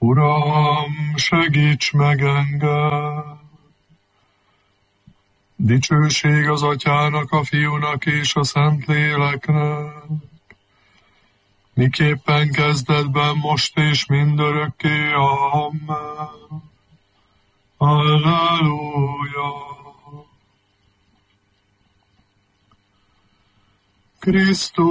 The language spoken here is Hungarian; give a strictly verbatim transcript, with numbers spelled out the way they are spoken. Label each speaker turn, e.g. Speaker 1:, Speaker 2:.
Speaker 1: Uram, segíts meg engem! Dicsőség az Atyának, a Fiúnak és a Szentléleknek, miképpen kezdetben, most és mindörökké. Amen. Halleluja! Krisztus